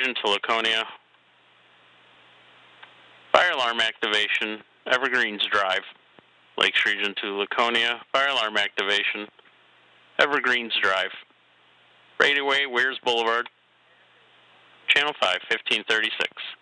Region to Laconia. Fire alarm activation, Evergreens Drive. Lakes Region to Laconia. Fire alarm activation, Evergreens Drive. Right away, Weirs Boulevard. Channel 5, 1536.